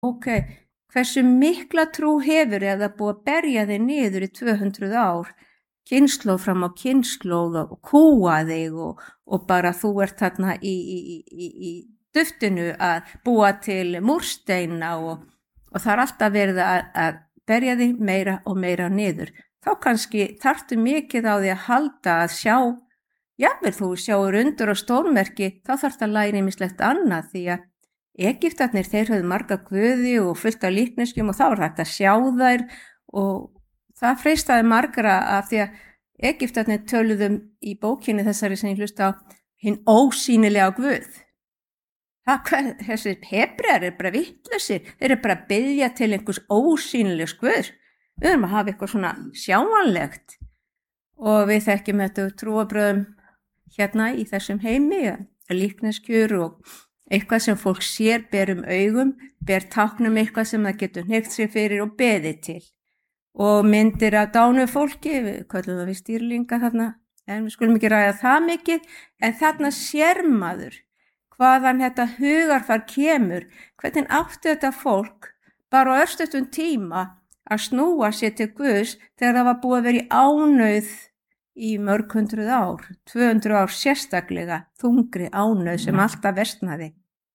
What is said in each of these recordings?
ok, hversu mikla trú hefur eða búið að berja þig niður í 200 ár, kynslóð fram á kynslóð og kúa þig og bara þú ert þarna í duftinu að búa til múrsteina og það alltaf verið að berja þig meira og meira niður. Þá kannski þarftu mikið á því að halda að sjá, jafnvel þú sjáur undur og stórmerki, þá þarftu að læra ýmislegt annað því að Egyptarnir, þeir höfðu marga guði og fullt af líkneskjum og þá var hægt að sjá þær og það freistaði margra af því að Egyptarnir töluðum í bókinni þessari sem ég hlusta á hinn ósýnilega guð. Þessir hebrear bara vitlausir, þeir bara að biðja til einhvers ósýnilegs guðs. Við erum að hafa eitthvað svona sjáanlegt og við þekkjum þetta trúarbröðum hérna í þessum heimi, líkneskjur og eitthvað sem fólk sér, ber augum, ber táknum eitthvað sem það getur hneykt sér fyrir og beðið til. Og myndir af dánu fólki, við köllum það við stýrlinga þarna, en við skulum ekki ræða það mikið, en þarna sér maður hvaðan þetta hugarfar kemur, hvernig átti þetta fólk bara á örstuttum tíma að snúa sér til Guðs þegar það var búið að vera í ánauð í mörg 100 ár, 200 ár sérstaklega, þungri ánauð sem alltaf versnaði.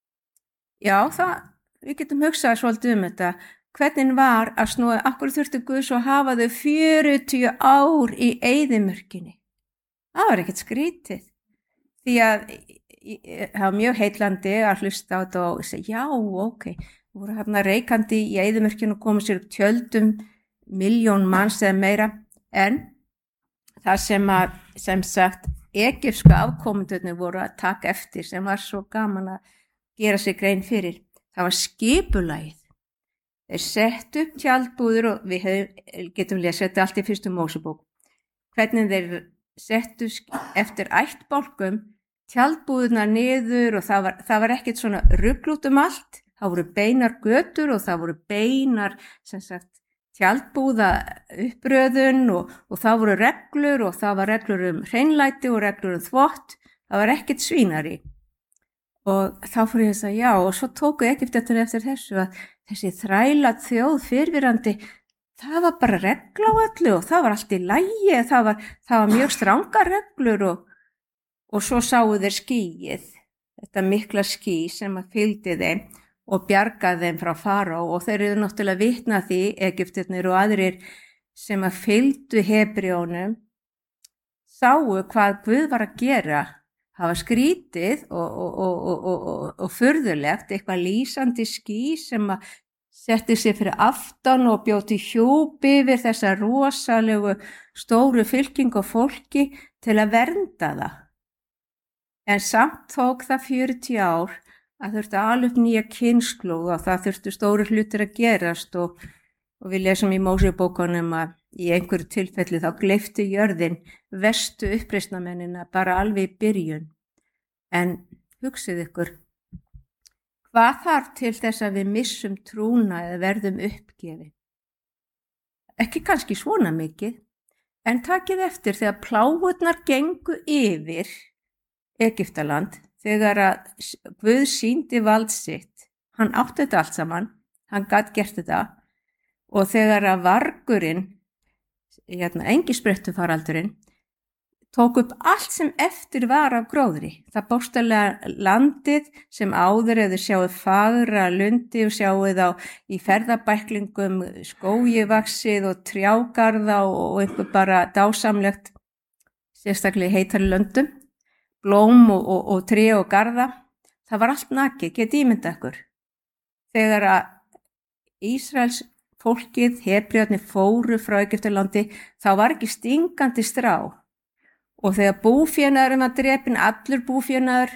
Já, við getum hugsað svolítið þetta, hvernig var að snúa, akkur þurfti Guðs og hafa þau 40 ár í eyðimörkinni. Það var ekkert skrítið, því að það var mjög heillandi að hlusta á þetta og segja, já, ok, voru hérna reikandi í eyðimörkinu og komið sér upp tjöldum, 1.000.000 manns eða meira, en það sem sagt, egypsku afkomendurnir voru að taka eftir sem var svo gaman að gera sig grein fyrir. Það var skipulagið. Þeir settu upp tjaldbúður og við getum lesið þetta allt í fyrstu Mósebók. Hvernig þeir settu eftir ættbálkum tjaldbúðuna niður og það var ekkert svona rugl út allt. Það voru beinar götur og það voru beinar sem sagt tjaldbúða uppröðun og það voru reglur og það var reglur hreinlæti og reglur þvott. Það var ekkert svínari. Og þá fór ég að segja já og svo tóku Egyptarnir eftir þessu að þessi þræla þjóð fyrrverandi, það var bara regla á öllu og það var allt í lagi, það var mjög strangar reglur og svo sáu þeir skýið, þetta mikla ský sem að fylgdi þeim og bjargaði þeim frá faró og þeir eru náttúrulega vitna því, Egyptarnir og aðrir sem að fylgdu Hebreónum, sáu hvað Guð var að gera. Það var skrítið og furðulegt, eitthvað lýsandi ský sem að setti sig fyrir aftan og bjóti hjúpi yfir þessa rosalegu stóru fylkingu fólki til að vernda það. En samt tók það 40 ár að þurfti að ala upp nýja kynslóð og það þurfti stóru hlutir að gerast og við lesum í Mósebókunum að í einhverju tilfelli þá gleypti jörðin verstu uppreisnarmennina bara alveg í byrjun. En hugsið ykkur, hvað þarf til þess að við missum trúna eða verðum uppgefin? Ekki kannski svona mikið, en takið eftir þegar plágurnar gengu yfir Egyptaland, þegar að Guð sýndi vald sitt, hann átti þetta allt saman, hann gat gert þetta og þegar að vargurinn, engisbrettufaraldurinn, tók upp allt sem eftir var af gróðri. Það bókstaflega landið sem áður eða sjáu fagra lundi og sjáu þá í ferðabæklingum skógivaxið og trjágarða og einhver bara dásamlegt, sérstaklega í heitari löndum, blóm og tré og garða. Það var allt nakið, getið ímyndað ykkur. Þegar að Ísraels fólkið, Hebrearnir fóru frá Egyptalandi, þá var ekki stingandi strá. Og þegar búfénaðurinn var drepinn, allur búfénaður,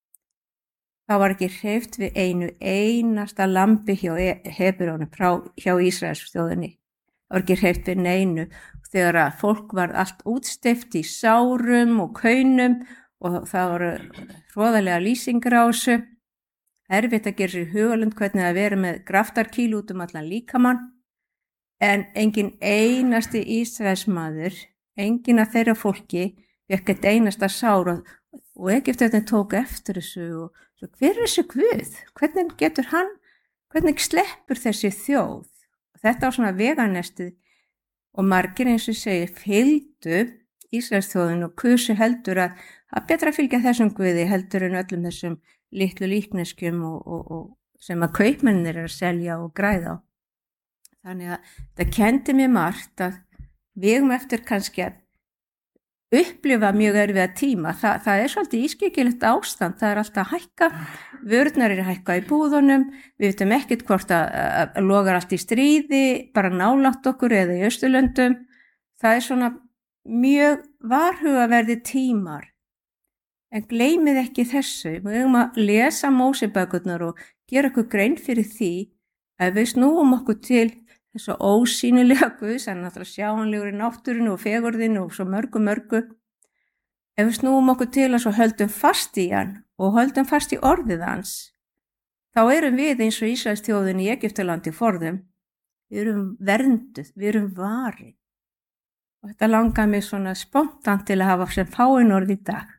þá var ekki hreyft við einu einasta lambi hjá Hebreunum, hjá Ísraels þjóðinni. Það var ekki hreyft við neinu. Þegar að fólk var allt útsteypt í sárum og kaunum og það voru hroðalega lýsingar á þessu. Erfitt að gera sér hugalund hvernig að vera með graftarkíl út allan líkamann. En engin einasti Ísraelsmaður, engin af þeirra fólki, ekkert einasta sár og Egyptarnir tók eftir þessu og hver er þessi Guð? Hvernig getur hann hvernig sleppur þessi þjóð? Þetta var svona veganestið og margir eins og segir fylgdu Ísraelsþjóðin og kusu heldur að betra fylgja þessum guði heldur en öllum þessum litlu líkneskjum og sem að kaupmennir að selja og græða á. Þannig að það kendi mér margt að við eigum eftir kannski að upplifa mjög erfiða tíma. Það er svolítið ískyggilegt ástand, það er alltaf að hækka, vörurnar eru að hækka í búðunum, við veitum ekkert hvort að logar allt í stríði, bara nálægt okkur eða í Austurlöndum. Það er svona mjög varhugaverði tímar. En gleymið ekki þessu, við eigum að lesa Mósebækurnar og gera okkur grein fyrir því að við snúum okkur til þessu ósýnilega Guðs, hann er náttúrulega sjáanlegur í náttúrinu og fegurðinu og svo mörgu. Ef við snúum okkur til að svo höldum fast í hann og höldum fast í orðið hans, þá erum við eins og Ísraelsþjóðin í Egyptalandi forðum, við erum vernduð, við erum varin. Og þetta langar mig svona spontant til að hafa sem fáin orð í dag.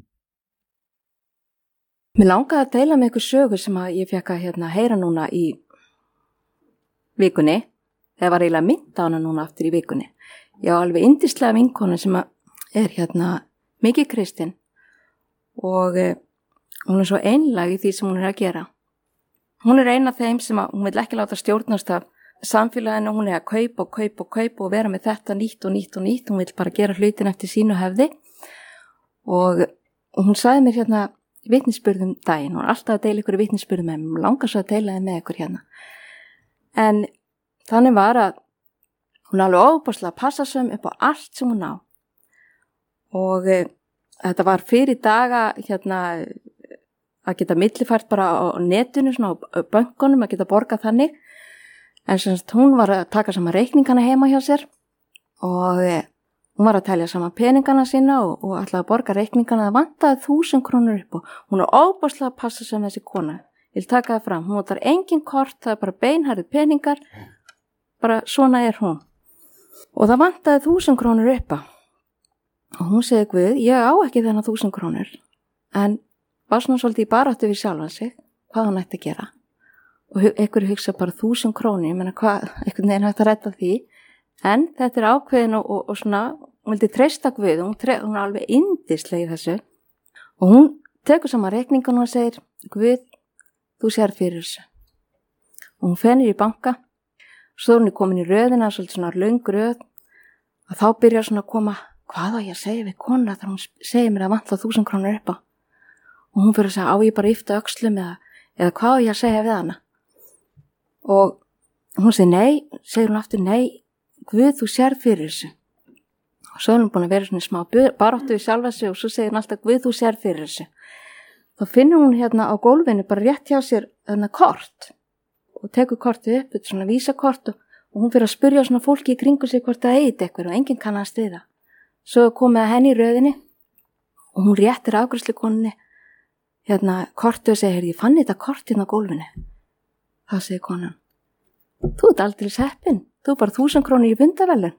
Mér langaði að deila með ykkur sögur sem að ég fekk að heyra núna í vikunni. Það var eiginlega mynd á hana núna aftur í vikunni. Ég á alveg yndislega vinkonu sem er mikið kristin og hún er svo einlæg í því sem hún er að gera. Hún er ein af þeim sem hún vil ekki láta stjórnast af samfélaginu, hún er að kaupa og vera með þetta nýtt. Hún vil bara gera hlutin eftir sínu hefði og hún sagði mér vitnisburðum daginn, hún er alltaf að deila ykkur vitnisburðum með mér, hún langar svo að deila þeim með ykkur En þannig var að hún alveg óbúslega passasöm upp á allt sem hún á. Og þetta var fyrir daga að geta millifært bara á netinu, svona á bönkunum, að geta borgað þannig. En semst hún var að taka saman reikningana heima hjá sér og hún var að telja saman peningana sína og ætlaði að borga reikningana. Það vantaði 1000 krónur upp og hún er óbúslega passasöm þessi kona. Ég vil taka það fram, hún notar engin kort, það er bara beinharðir peningar, bara svona er hún. Og það vantaði 1000 krónur uppa. Og hún segi Guð, ég á ekki þennan 1000 krónur, en var svona svolítið í baráttu við sjálfan sig, hvað hann ætti að gera. Og einhverju hugsa bara 1000 krónur, ég meina hvað, einhvern veginn hægt að redda því, en þetta er ákveðin og svona, hún vildi treysta Guð, hún er alveg yndisleg í þessu. Og hún tekur saman reikningan og segir, Guð, þú sér fyrir þessu. Og hún fennir í banka, svo hún er komin í röðina, svolítið svona löng röð, og þá byrjar svona að koma, hvað á ég að segja við konuna þegar hún segir mér að vantla 1000 krónur upp á. Og hún fyrir að segja, á ég bara að yfta öxlum eða hvað á ég að segja við hana. Og hún segir nei, segir hún aftur nei, Guð, þú sér fyrir þessu. Og svo er hún búin að vera svona smá baráttu við sjálfa sig og svo segir hún alltaf, Guð, þú sér fyrir þessu. Þá finnur hún á gólfinu bara rétt hjá sér kort og tekur kortið upp, þetta svona vísakort og hún fyrir að spyrja svona fólki í kringu sig hvort það eigi eitthvað og enginn kannast við það. Svo komið að henni í röðinni og hún réttir afgreiðslukonunni kortið og segir, ég fann þetta kort á gólfinu. Þá segir konan, þú ert aldrei heppin, þú bara 1000 krónur í fundavelun.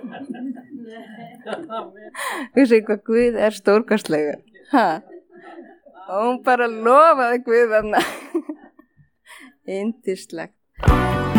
Þú segir hvað Guð er stórkostlegur. Og hún bara lofaði Guð þarna. Yndislegt.